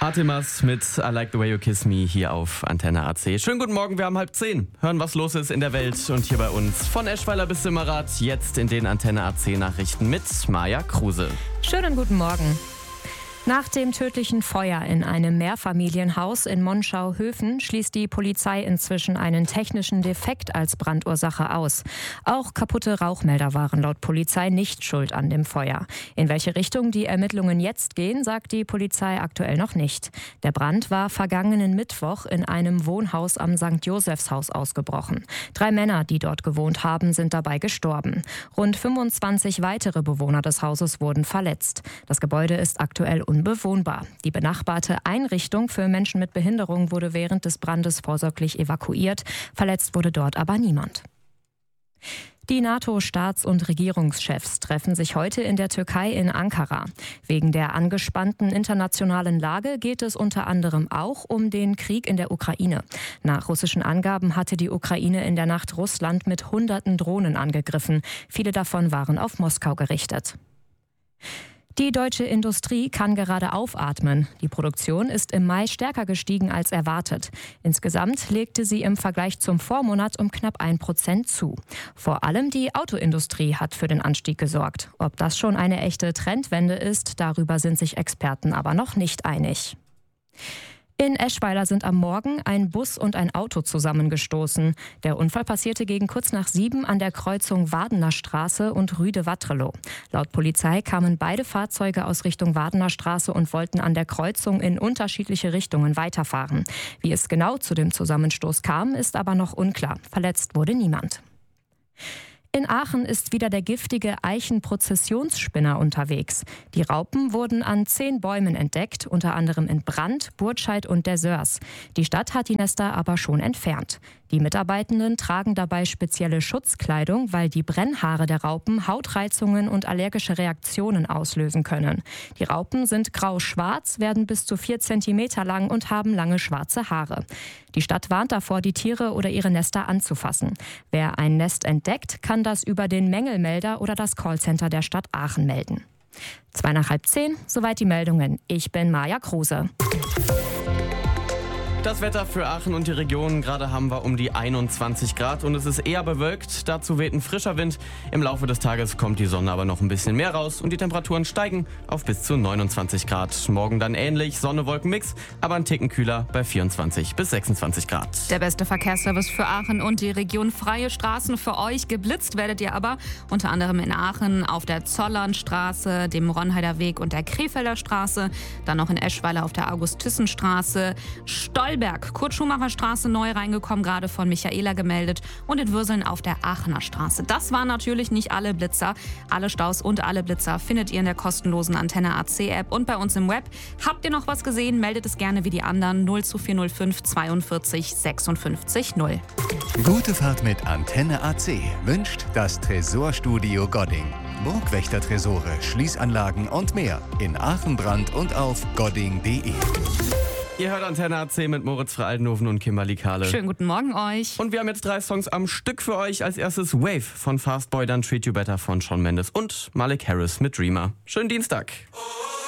Artemas mit I Like the Way You Kiss Me hier auf Antenne AC. Schönen guten Morgen, wir haben 9:30. Hören, was los ist in der Welt und hier bei uns. Von Eschweiler bis Simmerath, jetzt in den Antenne AC Nachrichten mit Maja Kruse. Schönen guten Morgen. Nach dem tödlichen Feuer in einem Mehrfamilienhaus in Monschau-Höfen schließt die Polizei inzwischen einen technischen Defekt als Brandursache aus. Auch kaputte Rauchmelder waren laut Polizei nicht schuld an dem Feuer. In welche Richtung die Ermittlungen jetzt gehen, sagt die Polizei aktuell noch nicht. Der Brand war vergangenen Mittwoch in einem Wohnhaus am St. Josefshaus ausgebrochen. 3 Männer, die dort gewohnt haben, sind dabei gestorben. Rund 25 weitere Bewohner des Hauses wurden verletzt. Das Gebäude ist aktuell unbewohnbar. Die benachbarte Einrichtung für Menschen mit Behinderung wurde während des Brandes vorsorglich evakuiert. Verletzt wurde dort aber niemand. Die NATO-Staats- und Regierungschefs treffen sich heute in der Türkei in Ankara. Wegen der angespannten internationalen Lage geht es unter anderem auch um den Krieg in der Ukraine. Nach russischen Angaben hatte die Ukraine in der Nacht Russland mit Hunderten Drohnen angegriffen. Viele davon waren auf Moskau gerichtet. Die deutsche Industrie kann gerade aufatmen. Die Produktion ist im Mai stärker gestiegen als erwartet. Insgesamt legte sie im Vergleich zum Vormonat um knapp 1% zu. Vor allem die Autoindustrie hat für den Anstieg gesorgt. Ob das schon eine echte Trendwende ist, darüber sind sich Experten aber noch nicht einig. In Eschweiler sind am Morgen ein Bus und ein Auto zusammengestoßen. Der Unfall passierte gegen kurz nach 7 an der Kreuzung Wadener Straße und Rüde-Wattrelo. Laut Polizei kamen beide Fahrzeuge aus Richtung Wadener Straße und wollten an der Kreuzung in unterschiedliche Richtungen weiterfahren. Wie es genau zu dem Zusammenstoß kam, ist aber noch unklar. Verletzt wurde niemand. In Aachen ist wieder der giftige Eichenprozessionsspinner unterwegs. Die Raupen wurden an 10 Bäumen entdeckt, unter anderem in Brand, Burtscheid und der Sörs. Die Stadt hat die Nester aber schon entfernt. Die Mitarbeitenden tragen dabei spezielle Schutzkleidung, weil die Brennhaare der Raupen Hautreizungen und allergische Reaktionen auslösen können. Die Raupen sind grau-schwarz, werden bis zu 4 Zentimeter lang und haben lange schwarze Haare. Die Stadt warnt davor, die Tiere oder ihre Nester anzufassen. Wer ein Nest entdeckt, kann das über den Mängelmelder oder das Callcenter der Stadt Aachen melden. 9:30, soweit die Meldungen. Ich bin Maja Kruse. Das Wetter für Aachen und die Region. Gerade haben wir um die 21 Grad und es ist eher bewölkt. Dazu weht ein frischer Wind. Im Laufe des Tages kommt die Sonne aber noch ein bisschen mehr raus und die Temperaturen steigen auf bis zu 29 Grad. Morgen dann ähnlich, Sonne-Wolken-Mix, aber ein Ticken kühler bei 24 bis 26 Grad. Der beste Verkehrsservice für Aachen und die Region. Freie Straßen für euch. Geblitzt werdet ihr aber unter anderem in Aachen auf der Zollernstraße, dem Ronheider Weg und der Krefelder Straße. Dann noch in Eschweiler auf der August-Thyssen-Straße. Stolberg, Kurt-Schumacher-Straße neu reingekommen, gerade von Michaela gemeldet. Und in Würseln auf der Aachener Straße. Das waren natürlich nicht alle Blitzer. Alle Staus und alle Blitzer findet ihr in der kostenlosen Antenne AC-App und bei uns im Web. Habt ihr noch was gesehen, meldet es gerne wie die anderen 02405 42 56 0. Gute Fahrt mit Antenne AC wünscht das Tresorstudio Godding. Burgwächter-Tresore, Schließanlagen und mehr in Aachen, Brand und auf godding.de. Ihr hört Antenne AC mit Moritz Frey-Aldenhoven und Kimberly Kahle. Schönen guten Morgen euch. Und wir haben jetzt 3 Songs am Stück für euch. Als erstes Wave von Fastboy, dann Treat You Better von Shawn Mendes und Malik Harris mit Dreamer. Schönen Dienstag.